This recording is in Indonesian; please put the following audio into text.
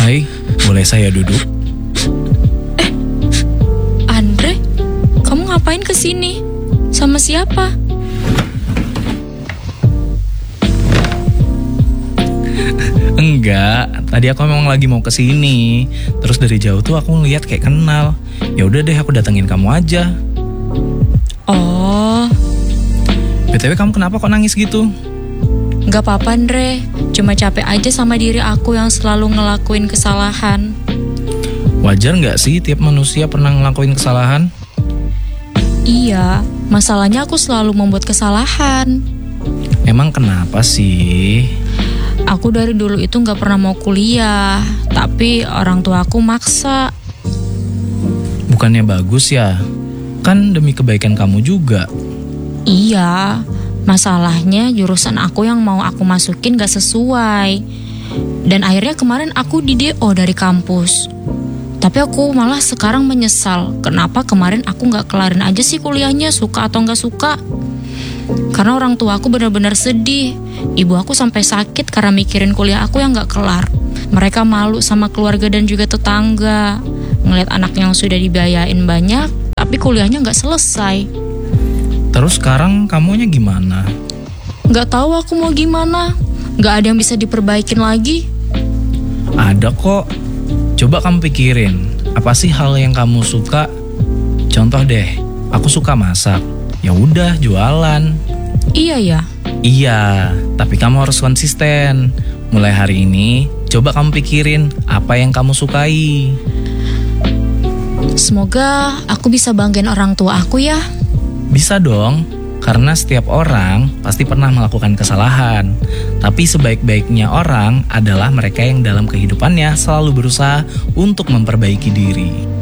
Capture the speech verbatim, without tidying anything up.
Hai, boleh saya duduk? Eh, Andre, kamu ngapain kesini? Sama siapa? Enggak, tadi aku memang lagi mau kesini. Terus dari jauh tuh aku ngeliat kayak kenal. Ya udah deh, aku datengin kamu aja. Oh, B T W kamu kenapa kok nangis gitu? gak apa-apa Andre, cuma capek aja sama diri aku yang selalu ngelakuin kesalahan. Wajar nggak sih tiap manusia pernah ngelakuin kesalahan? Iya, masalahnya aku selalu membuat kesalahan. Emang kenapa sih? Aku dari dulu itu gak pernah mau kuliah, tapi orang tua aku maksa. Bukannya bagus ya? Kan demi kebaikan kamu juga. Iya, masalahnya jurusan aku yang mau aku masukin gak sesuai. Dan akhirnya kemarin aku di D O dari kampus. Tapi aku malah sekarang menyesal. Kenapa kemarin aku gak kelarin aja sih kuliahnya, suka atau gak suka. Karena orang tua aku benar-benar sedih. Ibu aku sampai sakit karena mikirin kuliah aku yang gak kelar. Mereka malu sama keluarga dan juga tetangga. Ngeliat anak yang sudah dibiayain banyak, tapi kuliahnya gak selesai. Terus sekarang kamunya gimana? Gak tahu aku mau gimana. Gak ada yang bisa diperbaikin lagi. Ada kok. Coba kamu pikirin, apa sih hal yang kamu suka? Contoh deh, aku suka masak. Ya udah, jualan. Iya ya. Iya, tapi kamu harus konsisten. Mulai hari ini, coba kamu pikirin apa yang kamu sukai. Semoga aku bisa banggain orang tua aku ya. Bisa dong, karena setiap orang pasti pernah melakukan kesalahan. Tapi sebaik-baiknya orang adalah mereka yang dalam kehidupannya selalu berusaha untuk memperbaiki diri.